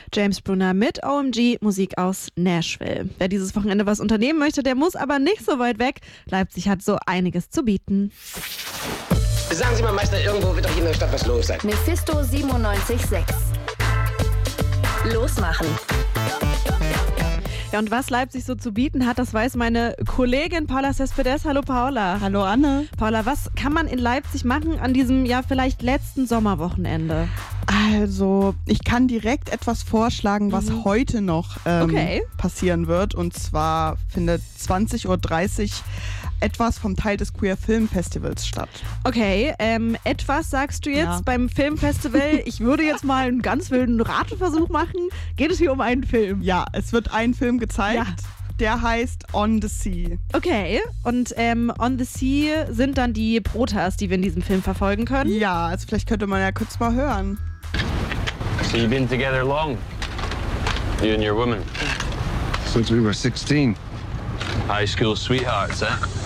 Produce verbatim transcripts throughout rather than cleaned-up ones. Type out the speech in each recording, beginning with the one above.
James Brunner mit O M G, Musik aus Nashville. Wer dieses Wochenende was unternehmen möchte, der muss aber nicht so weit weg. Leipzig hat so einiges zu bieten. Sagen Sie mal, Meister, irgendwo wird doch hier in der Stadt was los sein. Mephisto siebenundneunzig Komma sechs. Losmachen. Ja, und was Leipzig so zu bieten hat, das weiß meine Kollegin Paula Cespedes. Hallo Paula. Hallo Anne. Paula, was kann man in Leipzig machen an diesem ja vielleicht letzten Sommerwochenende? Also, ich kann direkt etwas vorschlagen, was mhm. heute noch ähm, okay. passieren wird. Und zwar findet zwanzig Uhr dreißig etwas vom Teil des Queer Film Festivals statt. Okay, ähm, etwas sagst du jetzt ja. beim Filmfestival. Ich würde jetzt mal einen ganz wilden Rateversuch machen. Geht es hier um einen Film? Ja, es wird ein Film gezeigt. Ja. Der heißt On the Sea. Okay, und ähm, On the Sea sind dann die Protas, die wir in diesem Film verfolgen können? Ja, also vielleicht könnte man ja kurz mal hören. So you've been together long? You and your woman? Since we were sixteen. High school sweethearts, eh?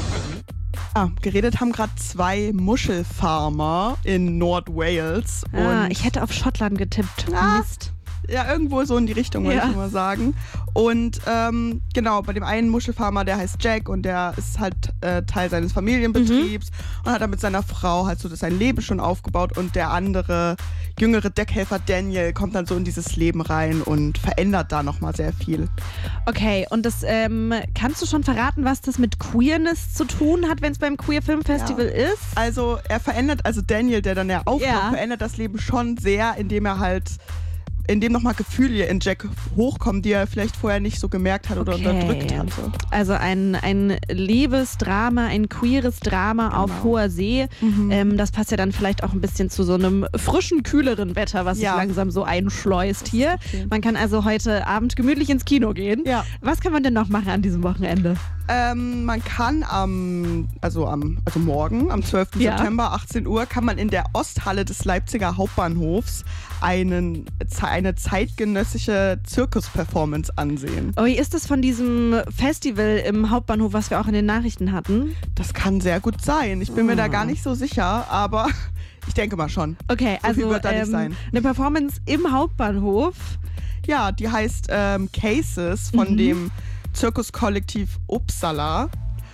Ah, geredet haben gerade zwei Muschelfarmer in Nordwales. Ah, und ich hätte auf Schottland getippt. Ah. Mist. Ja, irgendwo so in die Richtung, würde ja. ich mal sagen. Und ähm, genau, bei dem einen Muschelfarmer, der heißt Jack und der ist halt äh, Teil seines Familienbetriebs mhm. und hat dann mit seiner Frau halt so das sein Leben schon aufgebaut. Und der andere, jüngere Deckhelfer Daniel kommt dann so in dieses Leben rein und verändert da nochmal sehr viel. Okay, und das ähm, kannst du schon verraten, was das mit Queerness zu tun hat, wenn es beim Queer Film Festival ja. ist? Also er verändert, also Daniel, der dann ja aufkommt, ja. verändert das Leben schon sehr, indem er halt indem nochmal Gefühle in Jack hochkommen, die er vielleicht vorher nicht so gemerkt hat oder okay. unterdrückt hatte. Also ein, ein Liebesdrama, ein queeres Drama genau. auf hoher See. Mhm. Ähm, das passt ja dann vielleicht auch ein bisschen zu so einem frischen, kühleren Wetter, was ja. sich langsam so einschleust hier. Okay. Man kann also heute Abend gemütlich ins Kino gehen. Ja. Was kann man denn noch machen an diesem Wochenende? Ähm, man kann am, also am, also morgen, am zwölften Ja. September, achtzehn Uhr, kann man in der Osthalle des Leipziger Hauptbahnhofs einen, eine zeitgenössische Zirkus-Performance ansehen. Oh, ist das von diesem Festival im Hauptbahnhof, was wir auch in den Nachrichten hatten? Das kann sehr gut sein. Ich bin oh. mir da gar nicht so sicher, aber ich denke mal schon. Okay, so also viel wird da ähm, nicht sein. Eine Performance im Hauptbahnhof. Ja, die heißt ähm, Cases von mhm. dem Zirkuskollektiv Uppsala.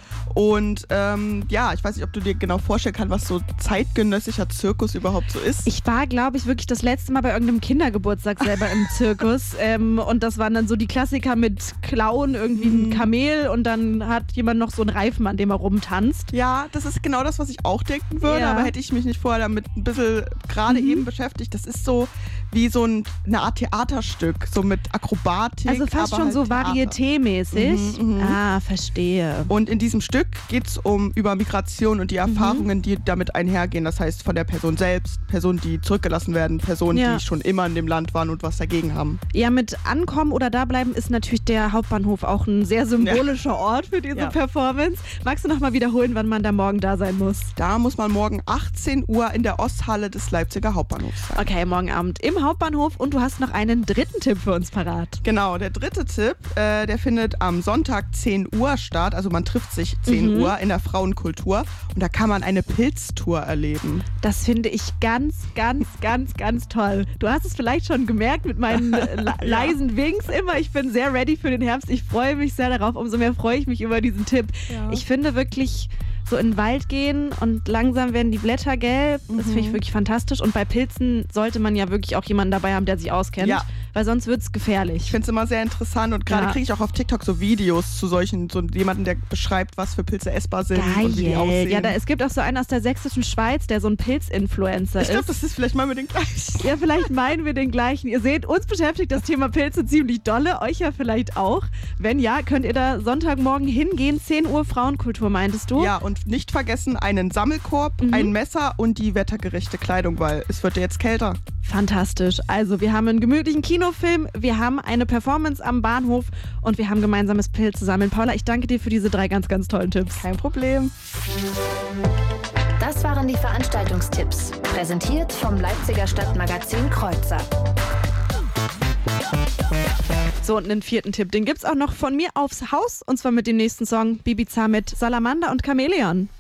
Und ähm, ja, ich weiß nicht, ob du dir genau vorstellen kannst, was so zeitgenössischer Zirkus überhaupt so ist. Ich war, glaube ich, wirklich das letzte Mal bei irgendeinem Kindergeburtstag selber im Zirkus. Ähm, und das waren dann so die Klassiker mit Klauen, irgendwie ein Kamel und dann hat jemand noch so einen Reifen, an dem er rumtanzt. Ja, das ist genau das, was ich auch denken würde. Ja. Aber hätte ich mich nicht vorher damit ein bisschen gerade mhm. eben beschäftigt. Das ist so wie so ein, eine Art Theaterstück, so mit Akrobatik. Also fast aber schon halt so Theater. Varieté-mäßig. Mhm, mh. Ah, verstehe. Und in diesem Stück geht es um über Migration und die Erfahrungen, mhm. die damit einhergehen. Das heißt von der Person selbst, Personen, die zurückgelassen werden, Personen, ja. die schon immer in dem Land waren und was dagegen haben. Ja, mit Ankommen oder Dableiben ist natürlich der Hauptbahnhof auch ein sehr symbolischer ja. Ort für diese ja. Performance. Magst du noch mal wiederholen, wann man da morgen da sein muss? Da muss man morgen achtzehn Uhr in der Osthalle des Leipziger Hauptbahnhofs sein. Okay, morgen Abend im Hauptbahnhof und du hast noch einen dritten Tipp für uns parat. Genau, der dritte Tipp, äh, der findet am Sonntag zehn Uhr statt. Also man trifft sich zehn Mhm. Uhr in der Frauenkultur und da kann man eine Pilztour erleben. Das finde ich ganz, ganz, ganz, ganz toll. Du hast es vielleicht schon gemerkt mit meinen le- leisen Winks immer. Ich bin sehr ready für den Herbst. Ich freue mich sehr darauf. Umso mehr freue ich mich über diesen Tipp. Ja. Ich finde wirklich so in den Wald gehen und langsam werden die Blätter gelb. Das finde ich wirklich fantastisch. Und bei Pilzen sollte man ja wirklich auch jemanden dabei haben, der sich auskennt. Ja. Weil sonst wird es gefährlich. Ich finde es immer sehr interessant und gerade ja. kriege ich auch auf TikTok so Videos zu solchen, so jemanden, der beschreibt, was für Pilze essbar sind Geil. und wie die aussehen. Ja, da, es gibt auch so einen aus der sächsischen Schweiz, der so ein Pilzinfluencer ist. Ich glaube, das ist vielleicht mal mit den gleichen. Ja, vielleicht meinen wir den gleichen. Ihr seht, uns beschäftigt das Thema Pilze ziemlich dolle, euch ja vielleicht auch. Wenn ja, könnt ihr da Sonntagmorgen hingehen, zehn Uhr Frauenkultur, meintest du? Ja, und nicht vergessen, einen Sammelkorb, mhm. ein Messer und die wettergerechte Kleidung, weil es wird ja jetzt kälter. Fantastisch. Also wir haben einen gemütlichen Kinofilm, wir haben eine Performance am Bahnhof und wir haben gemeinsames Pilze sammeln. Paula, ich danke dir für diese drei ganz, ganz tollen Tipps. Kein Problem. Das waren die Veranstaltungstipps, präsentiert vom Leipziger Stadtmagazin Kreuzer. So, und einen vierten Tipp, den gibt's auch noch von mir aufs Haus und zwar mit dem nächsten Song Bibiza mit Salamander und Chamäleon.